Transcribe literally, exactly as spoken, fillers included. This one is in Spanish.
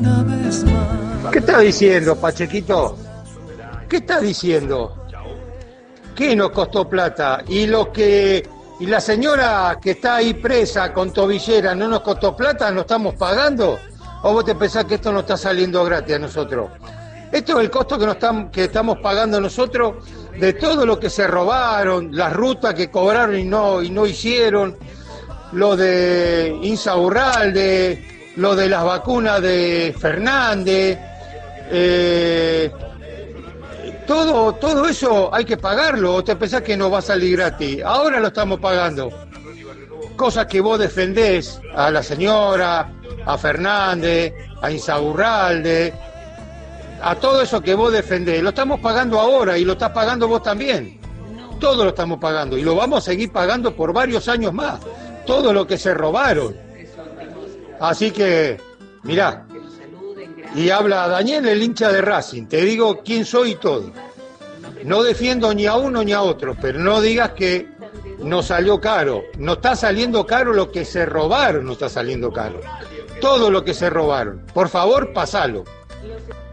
¿Qué está diciendo, Pachequito? ¿Qué está diciendo? ¿Qué nos costó plata? Y lo que y la señora que está ahí presa con tobillera, ¿no nos costó plata? ¿No estamos pagando? ¿O vos te pensás que esto no está saliendo gratis a nosotros? Esto es el costo que, nos estamos, que estamos pagando nosotros de todo lo que se robaron, las rutas que cobraron y no, y no hicieron, lo de Insaurralde, lo de las vacunas de Fernández, eh, todo, todo eso hay que pagarlo, o te pensás que no va a salir gratis. Ahora lo estamos pagando. Cosas que vos defendés a la señora, a Fernández, a Insaurralde, a todo eso que vos defendés, lo estamos pagando ahora y lo estás pagando vos también. Todo lo estamos pagando y lo vamos a seguir pagando por varios años más. Todo lo que se robaron. Así que, mirá, y habla Daniel, el hincha de Racing, te digo quién soy y todo. No defiendo ni a uno ni a otro, pero no digas que nos salió caro. No está saliendo caro lo que se robaron, no está saliendo caro. Todo lo que se robaron. Por favor, pasalo.